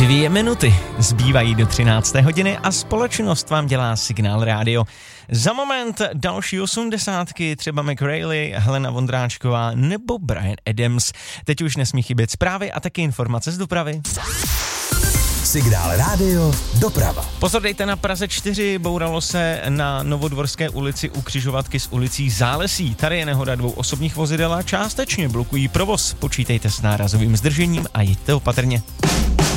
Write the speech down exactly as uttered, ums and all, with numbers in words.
Dvě minuty zbývají do třinácté hodiny a společnost vám dělá Signál rádio. Za moment další osmdesátky, třeba McRae, Helena Vondráčková nebo Bryan Adams. Teď už nesmí chybět zprávy a taky informace z dopravy. Signál rádio, doprava. Pozor, dejte na Praze čtyři, bouralo se na Novodvorské ulici u křižovatky s ulicí Zálesí. Tady je nehoda dvou osobních vozidel a částečně blokují provoz. Počítejte s nárazovým zdržením a jeďte opatrně.